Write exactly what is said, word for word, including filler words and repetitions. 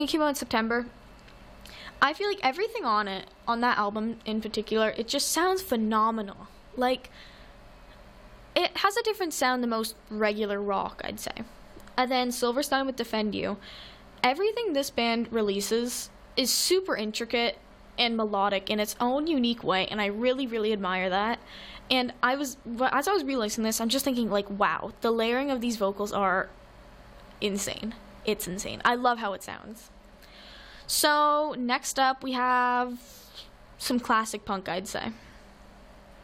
It came out in September. I feel like everything on it, on that album in particular, it just sounds phenomenal. Like, it has a different sound than most regular rock, I'd say. And then Silverstein with Defend You. Everything this band releases is super intricate and melodic in its own unique way, and I really, really admire that. And I was, as I was realizing this, I'm just thinking, like, wow, the layering of these vocals are insane. It's insane. I love how it sounds. So, next up, we have some classic punk, I'd say.